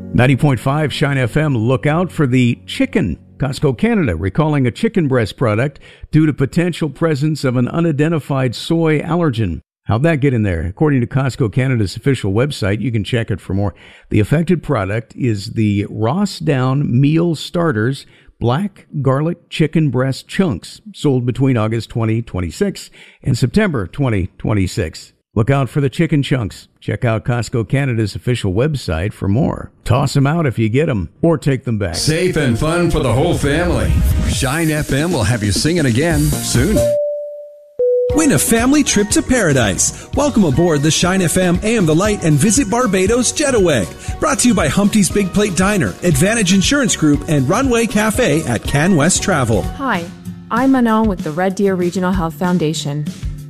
90.5 Shine FM, look out for the chicken. Costco Canada recalling a chicken breast product due to potential presence of an unidentified soy allergen. How'd that get in there? According to Costco Canada's official website, you can check it for more. The affected product is the Ross Down Meal Starters Black Garlic Chicken Breast Chunks, sold between August 2026 and September 2026. Look out for the chicken chunks. Check out Costco Canada's official website for more. Toss them out if you get them, or take them back. Safe and fun for the whole family. Shine FM will have you singing again soon. Win a family trip to paradise. Welcome aboard the Shine FM AM The Light and visit Barbados Jetaway. Brought to you by Humpty's Big Plate Diner, Advantage Insurance Group, and Runway Cafe at CanWest Travel. Hi, I'm Manon with the Red Deer Regional Health Foundation.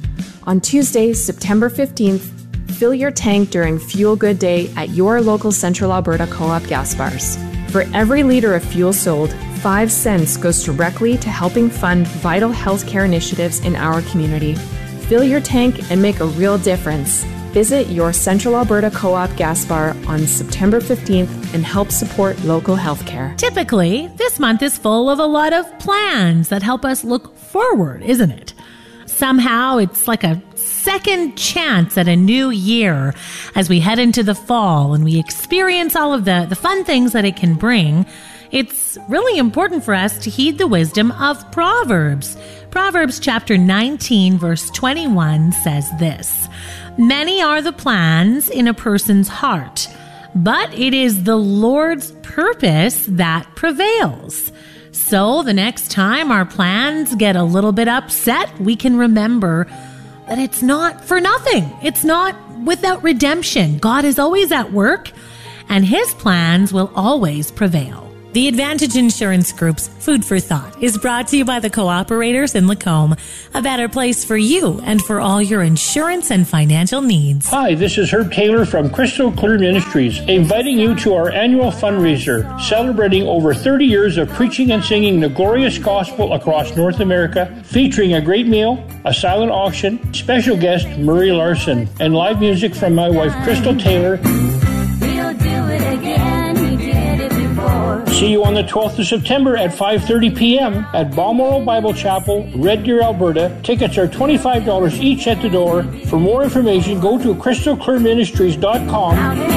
On Tuesday, September 15th, fill your tank during Fuel Good Day at your local Central Alberta Co-op gas bars. For every liter of fuel sold, 5 cents goes directly to helping fund vital healthcare initiatives in our community. Fill your tank and make a real difference. Visit your Central Alberta Co-op gas bar on September 15th and help support local healthcare. Typically, this month is full of a lot of plans that help us look forward, isn't it? Somehow, it's like a second chance at a new year as we head into the fall and we experience all of the fun things that it can bring. It's really important for us to heed the wisdom of Proverbs. Proverbs chapter 19, verse 21 says this: "Many are the plans in a person's heart, but it is the Lord's purpose that prevails." So the next time our plans get a little bit upset, we can remember that it's not for nothing. It's not without redemption. God is always at work, and His plans will always prevail. The Advantage Insurance Group's Food for Thought is brought to you by the Cooperators in Lacombe, a better place for you and for all your insurance and financial needs. Hi, this is Herb Taylor from Crystal Clear Ministries, inviting you to our annual fundraiser, celebrating over 30 years of preaching and singing the glorious gospel across North America, featuring a great meal, a silent auction, special guest Murray Larson, and live music from my wife Crystal Taylor. We'll do it again, we did it before. See you on the 12th of September at 5:30 p.m. at Balmoral Bible Chapel, Red Deer, Alberta. Tickets are $25 each at the door. For more information, go to crystalclearministries.com.